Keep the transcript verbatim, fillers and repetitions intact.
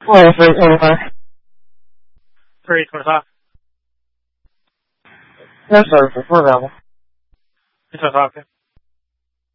Well, three twenty-five. three twenty-five. Yes, sir, for four level. three twenty-five, okay.